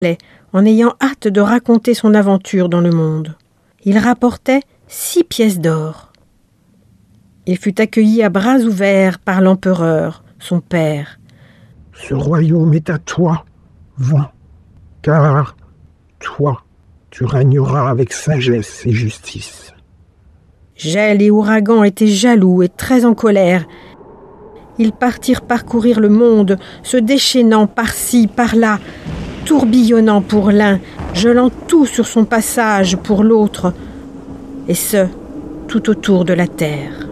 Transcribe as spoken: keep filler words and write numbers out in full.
en ayant hâte de raconter son aventure dans le monde. Il rapportait six pièces d'or. Il fut accueilli à bras ouverts par l'empereur, son père. « Ce royaume est à toi, va, car toi, tu régneras avec sagesse et justice. » Gel et Ouragan étaient jaloux et très en colère. Ils partirent parcourir le monde, se déchaînant par-ci, par-là, tourbillonnant pour l'un, gelant tout sur son passage pour l'autre, et ce, tout autour de la terre.